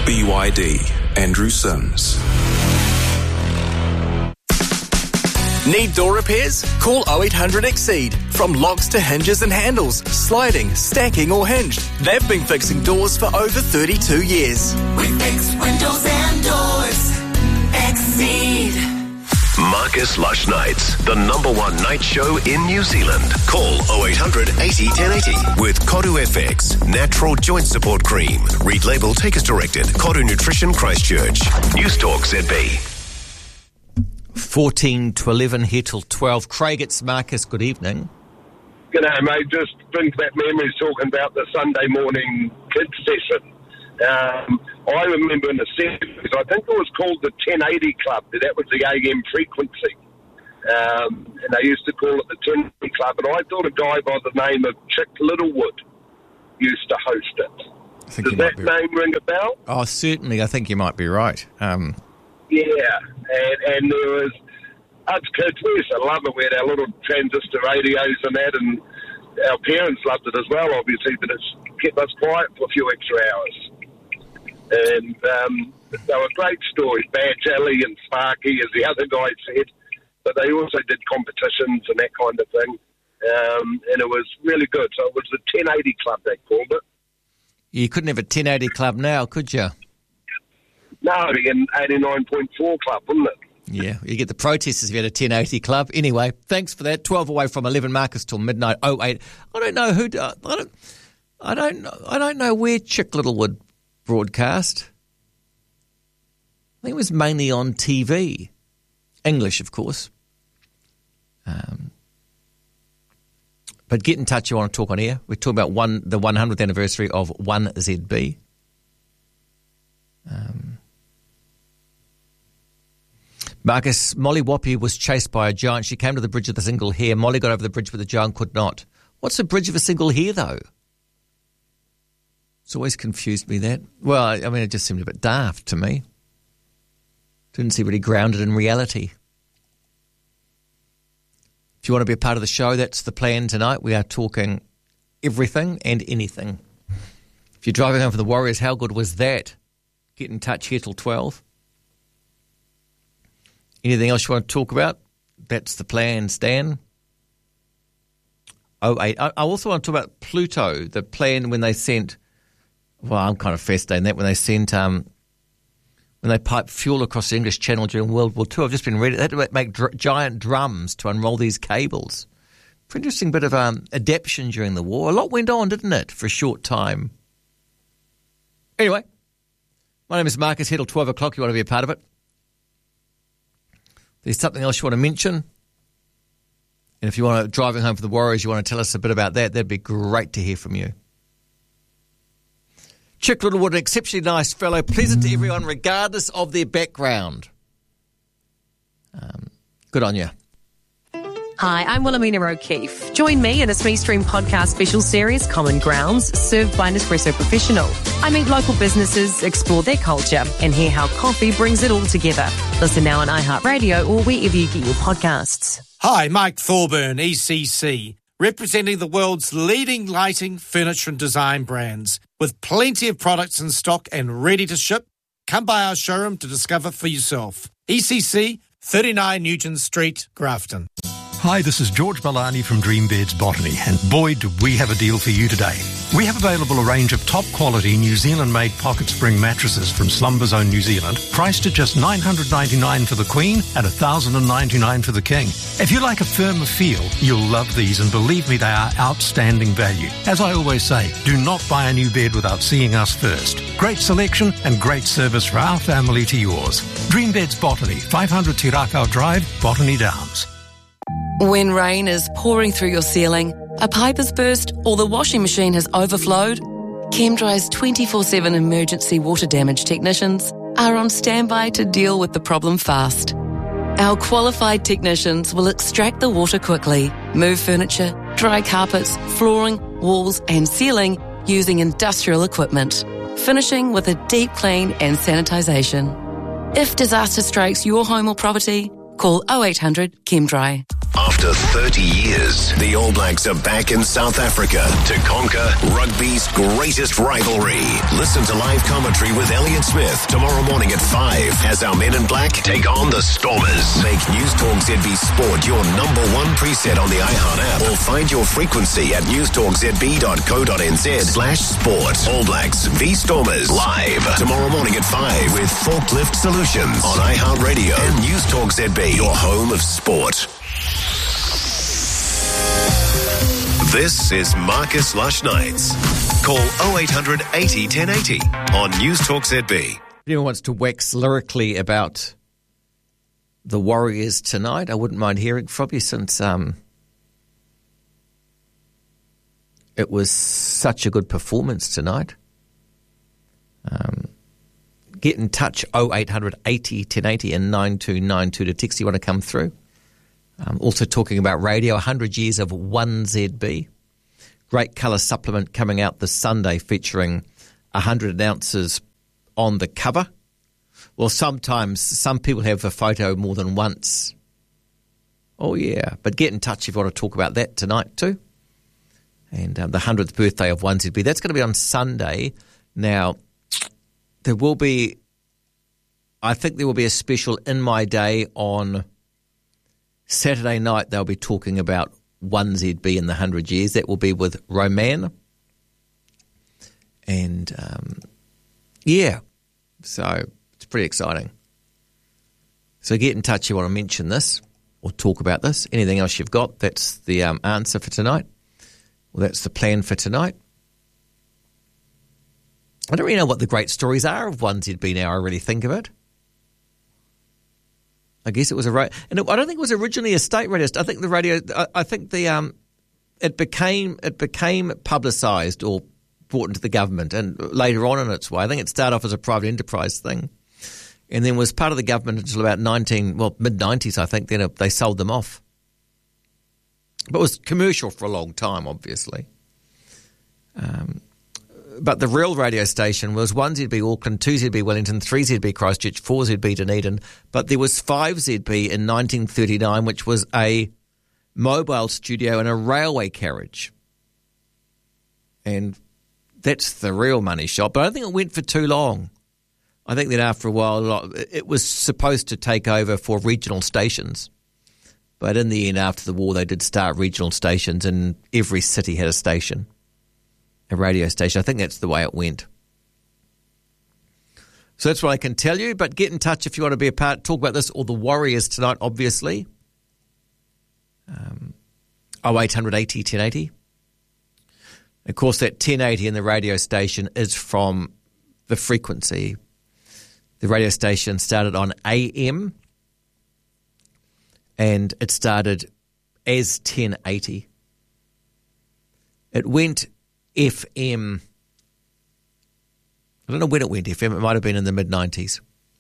BYD, Andrew Sims. Need door repairs? Call 0800 Exceed. From locks to hinges and handles, sliding, stacking or hinged. They've been fixing doors for over 32 years. We fix windows and doors. Exceed. Marcus Lush Nights, the #1 night show in New Zealand. Call 0800 80 1080 with Koru FX, natural joint support cream. Read label, take as directed. Koru Nutrition Christchurch. News Talk ZB. 14 to 11 here till 12. Craig, it's Marcus. Good evening. G'day, mate. Just brings back memories talking about the Sunday morning kids session. I remember in the 70s, I think it was called the 1080 Club. That was the AM frequency. And they used to call it the 1080 Club. And I thought a guy by the name of Chick Littlewood used to host it. Does that name ring a bell? Oh, certainly. I think you might be right. Yeah, and there was us kids, we used to love it. We had our little transistor radios and that, and our parents loved it as well, obviously, but it's kept us quiet for a few extra hours. And they were great stories, Badge Alley and Sparky, as the other guy said, but they also did competitions and that kind of thing, and it was really good. So it was the 1080 Club, they called it. You couldn't have a 1080 Club now, could you? No, it'd be an 89.4 Club, wouldn't it? Yeah, you get the protesters if you had a 1080 Club. Anyway, thanks for that. 12 away from 11, Marcus, till midnight. 08. I don't know who. I don't know where Chick Littlewood broadcast. I think it was mainly on TV, English, of course. But get in touch. You want to talk on air? We're talking about the 100th anniversary of 1ZB. Marcus, Molly Whoppy was chased by a giant. She came to the bridge with a single hair. Molly got over the bridge, but the giant could not. What's a bridge of a single hair, though? It's always confused me, that. Well, I mean, it just seemed a bit daft to me. Didn't seem really grounded in reality. If you want to be a part of the show, that's the plan tonight. We are talking everything and anything. If you're driving home for the Warriors, how good was that? Get in touch here till 12. Anything else you want to talk about? That's the plan, Stan. 08. I also want to talk about Pluto, the plan when they sent, well, I'm kind of fascinated that when they sent, when they piped fuel across the English Channel during World War II. I've just been reading, they had to make giant drums to unroll these cables. Pretty interesting bit of adaptation during the war. A lot went on, didn't it, for a short time? Anyway, my name is Marcus. Here till 12 o'clock. You want to be a part of it? There's something else you want to mention? And if you want to, driving home for the Warriors, you want to tell us a bit about that, that'd be great to hear from you. Chick Littlewood, an exceptionally nice fellow, pleasant to everyone regardless of their background. Good on you. Hi, I'm Wilhelmina O'Keefe. Join me in a SME podcast special series, Common Grounds, served by Nespresso Professional. I meet local businesses, explore their culture, and hear how coffee brings it all together. Listen now on iHeartRadio or wherever you get your podcasts. Hi, Mike Thorburn, ECC, representing the world's leading lighting, furniture and design brands. With plenty of products in stock and ready to ship, come by our showroom to discover for yourself. ECC, 39 Newton Street, Grafton. Hi, this is George Malani from Dream Beds Botany, and boy, do we have a deal for you today. We have available a range of top-quality New Zealand-made pocket spring mattresses from Slumber Zone New Zealand, priced at just $999 for the Queen and $1,099 for the King. If you like a firmer feel, you'll love these, and believe me, they are outstanding value. As I always say, do not buy a new bed without seeing us first. Great selection and great service for our family to yours. Dream Beds Botany, 500 Tirakau Drive, Botany Downs. When rain is pouring through your ceiling, a pipe has burst, or the washing machine has overflowed, ChemDry's 24/7 emergency water damage technicians are on standby to deal with the problem fast. Our qualified technicians will extract the water quickly, move furniture, dry carpets, flooring, walls and ceiling using industrial equipment, finishing with a deep clean and sanitisation. If disaster strikes your home or property, call 0800 ChemDry. After 30 years, the All Blacks are back in South Africa to conquer rugby's greatest rivalry. Listen to live commentary with Elliot Smith tomorrow morning at 5 as our men in black take on the Stormers. Make News Talk ZB Sport your number one preset on the iHeart app or find your frequency at newstalkzb.co.nz/sport. All Blacks v Stormers live tomorrow morning at 5 with Forklift Solutions on iHeart Radio and News Talk ZB, your home of sport. This is Marcus Lush Nights. Call 0800 80 1080 on News Talk ZB. If anyone wants to wax lyrically about the Warriors tonight, I wouldn't mind hearing from you, since it was such a good performance tonight. Get in touch, 0800 80 1080 and 9292 to text you want to come through. Also talking about radio, 100 years of 1ZB. Great colour supplement coming out this Sunday featuring 100 ounces on the cover. Well, sometimes some people have a photo more than once. Oh, yeah. But get in touch if you want to talk about that tonight too. And the 100th birthday of 1ZB. That's going to be on Sunday. Now, there will be, I think there will be a special In My Day on Saturday night. They'll be talking about 1ZB in the 100 years. That will be with Roman. And, yeah, so it's pretty exciting. So get in touch if you want to mention this or talk about this. Anything else you've got, that's the answer for tonight. Well, that's the plan for tonight. I don't really know what the great stories are of 1ZB now, I really think of it. I guess it was and I don't think it was originally a state radio. I think the radio, I think the it became publicised or brought into the government, and later on in its way. I think it started off as a private enterprise thing, and then was part of the government until about mid-90s, I think. Then they sold them off. But it was commercial for a long time, obviously. But the real radio station was 1ZB Auckland, 2ZB Wellington, 3ZB Christchurch, 4ZB Dunedin. But there was 5ZB in 1939, which was a mobile studio and a railway carriage. And that's the real money shot. But I don't think it went for too long. I think that after a while, it was supposed to take over for regional stations. But in the end, after the war, they did start regional stations, and every city had a station. A radio station. I think that's the way it went. So that's what I can tell you, but get in touch if you want to be a part, talk about this or the Warriors tonight, obviously. 0800 80 1080. Of course, that 1080 in the radio station is from the frequency. The radio station started on AM, and it started as 1080. It went FM. I don't know when it went FM. It might have been in the mid-90s.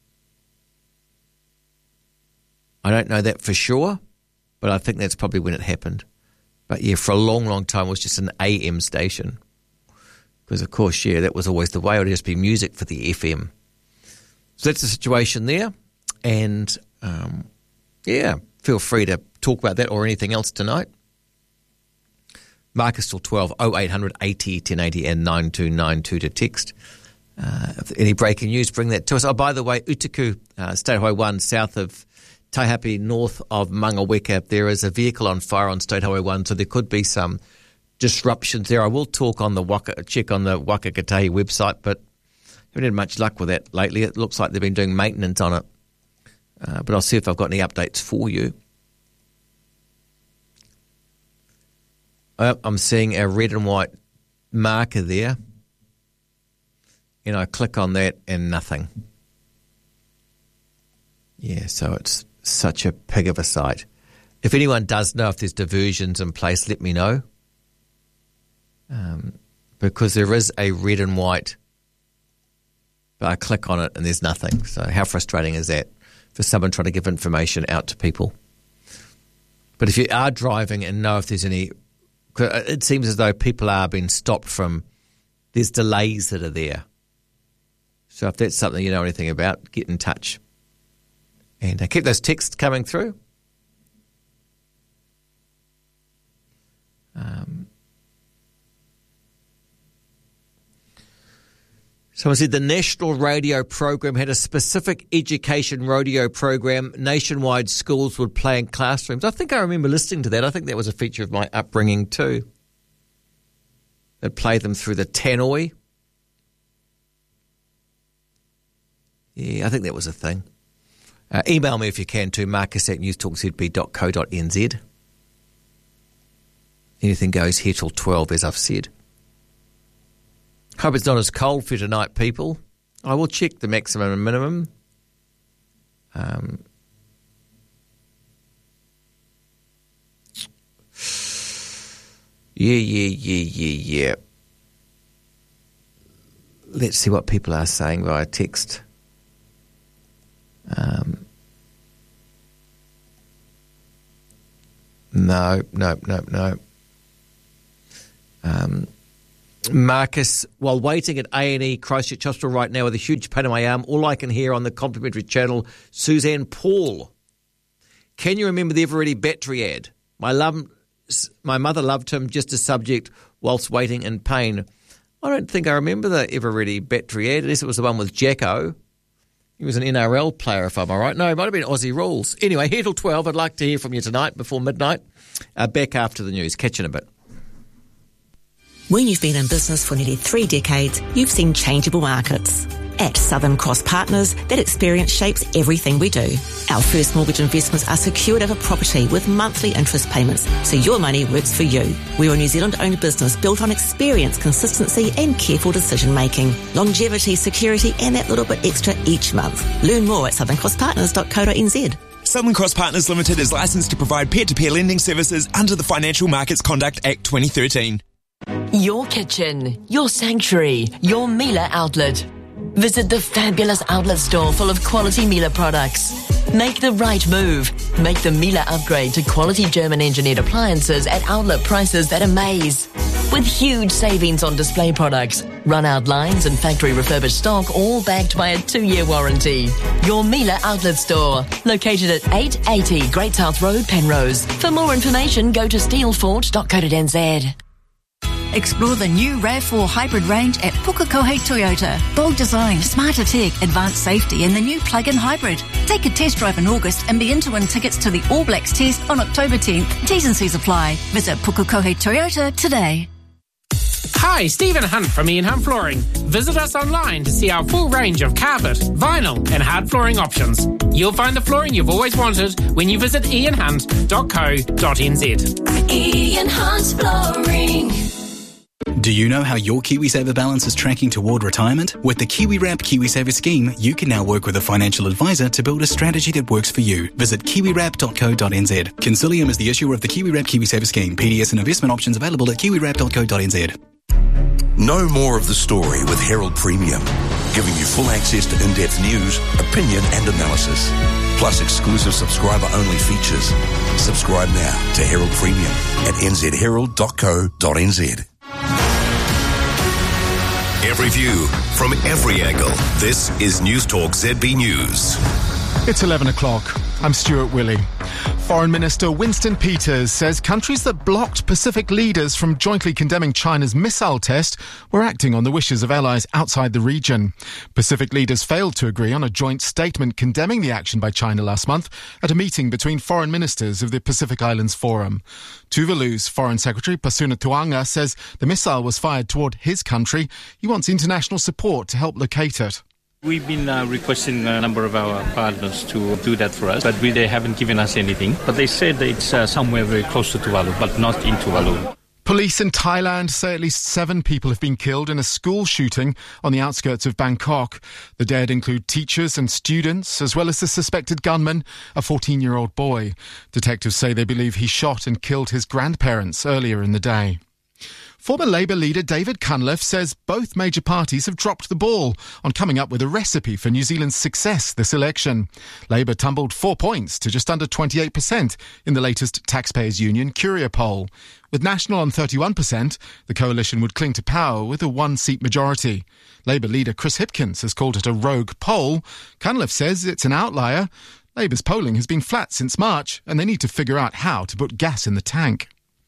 I don't know that for sure, but I think that's probably when it happened. But yeah, for a long, long time, it was just an AM station. Because, of course, yeah, that was always the way. It would just be music for the FM. So that's the situation there. And, yeah, feel free to talk about that or anything else tonight. Marcus till 12, 0800 80 1080 and 9292 to text. Any breaking news, bring that to us. Oh, by the way, Utuku, State Highway 1, south of Taihape, north of Mangaweka, there is a vehicle on fire on State Highway 1, so there could be some disruptions there. I will check on the Waka Katahi website, but haven't had much luck with that lately. It looks like they've been doing maintenance on it. But I'll see if I've got any updates for you. I'm seeing a red and white marker there, and I click on that and nothing. Yeah, so it's such a pig of a site. If anyone does know if there's diversions in place, let me know. Because there is a red and white, but I click on it and there's nothing. So how frustrating is that for someone trying to give information out to people? But if you are driving and know if there's any, it seems as though people are being stopped from, there's delays that are there. So if that's something you know anything about, get in touch. And keep those texts coming through. Someone said the national radio program had a specific education radio program. Nationwide schools would play in classrooms. I think I remember listening to that. I think that was a feature of my upbringing too. They'd play them through the tannoy. Yeah, I think that was a thing. Email me if you can to marcus@newstalkzb.co.nz. Anything goes here till 12, as I've said. Hope it's not as cold for you tonight, people. I will check the maximum and minimum. Yeah. Let's see what people are saying via text. No. Marcus, while waiting at A&E Christchurch Hospital right now with a huge pain in my arm, all I can hear on the complimentary channel, Suzanne Paul. Can you remember the Eveready battery ad? My mother loved him, just a subject whilst waiting in pain. I don't think I remember the Eveready battery ad, unless it was the one with Jacko. He was an NRL player, if I'm all right. No, it might have been Aussie Rules. Anyway, here till 12. I'd like to hear from you tonight before midnight. Back after the news. Catch you in a bit. When you've been in business for nearly 3 decades, you've seen changeable markets. At Southern Cross Partners, that experience shapes everything we do. Our first mortgage investments are secured over property with monthly interest payments, so your money works for you. We're a New Zealand-owned business built on experience, consistency and careful decision-making. Longevity, security and that little bit extra each month. Learn more at southerncrosspartners.co.nz. Southern Cross Partners Limited is licensed to provide peer-to-peer lending services under the Financial Markets Conduct Act 2013. Your kitchen, your sanctuary, your Miele outlet. Visit the fabulous outlet store full of quality Miele products. Make the right move. Make the Miele upgrade to quality German-engineered appliances at outlet prices that amaze. With huge savings on display products, run-out lines and factory refurbished stock, all backed by a 2-year warranty. Your Miele outlet store, located at 880 Great South Road, Penrose. For more information, go to steelfort.co.nz. Explore the new RAV4 hybrid range at Pukekohe Toyota. Bold design, smarter tech, advanced safety and the new plug-in hybrid. Take a test drive in August and be in to win tickets to the All Blacks test on October 10th. T's and C's apply. Visit Pukekohe Toyota today. Hi, Stephen Hunt from Ian Hunt Flooring. Visit us online to see our full range of carpet, vinyl and hard flooring options. You'll find the flooring you've always wanted when you visit ianhunt.co.nz. Ian Hunt Flooring. Do you know how your KiwiSaver balance is tracking toward retirement? With the KiwiWrap KiwiSaver scheme, you can now work with a financial advisor to build a strategy that works for you. Visit kiwiwrap.co.nz. Consilium is the issuer of the KiwiWrap KiwiSaver scheme. PDS and investment options available at kiwiwrap.co.nz. Know more of the story with Herald Premium, giving you full access to in-depth news, opinion and analysis, plus exclusive subscriber-only features. Subscribe now to Herald Premium at nzherald.co.nz. Every view from every angle. This is News Talk ZB News. It's 11 o'clock. I'm Stuart Willey. Foreign Minister Winston Peters says countries that blocked Pacific leaders from jointly condemning China's missile test were acting on the wishes of allies outside the region. Pacific leaders failed to agree on a joint statement condemning the action by China last month at a meeting between foreign ministers of the Pacific Islands Forum. Tuvalu's Foreign Secretary Pasuna Tuanga says the missile was fired toward his country. He wants international support to help locate it. We've been requesting a number of our partners to do that for us, but they haven't given us anything. But they said that it's somewhere very close to Tuvalu, but not in Tuvalu. Police in Thailand say at least 7 people have been killed in a school shooting on the outskirts of Bangkok. The dead include teachers and students, as well as the suspected gunman, a 14-year-old boy. Detectives say they believe he shot and killed his grandparents earlier in the day. Former Labour leader David Cunliffe says both major parties have dropped the ball on coming up with a recipe for New Zealand's success this election. Labour tumbled 4 points to just under 28% in the latest Taxpayers Union Curia poll. With National on 31%, the coalition would cling to power with a 1-seat majority. Labour leader Chris Hipkins has called it a rogue poll. Cunliffe says it's an outlier. Labour's polling has been flat since March, and they need to figure out how to put gas in the tank.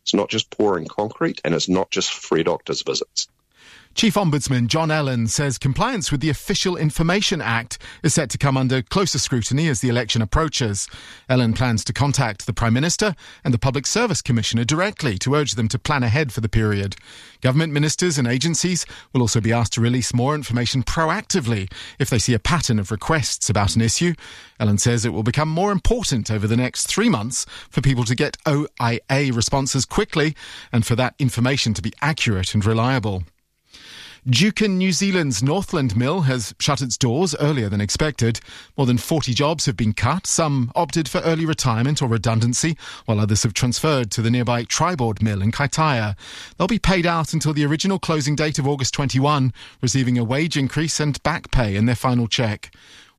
It's not just pouring concrete, and it's not just free doctors' visits. Chief Ombudsman John Ellen says compliance with the Official Information Act is set to come under closer scrutiny as the election approaches. Ellen plans to contact the Prime Minister and the Public Service Commissioner directly to urge them to plan ahead for the period. Government ministers and agencies will also be asked to release more information proactively if they see a pattern of requests about an issue. Ellen says it will become more important over the next 3 months for people to get OIA responses quickly and for that information to be accurate and reliable. Dukin New Zealand's Northland Mill has shut its doors earlier than expected. More than 40 jobs have been cut. Some opted for early retirement or redundancy, while others have transferred to the nearby Triboard Mill in Kaitaia. They'll be paid out until the original closing date of August 21, receiving a wage increase and back pay in their final cheque.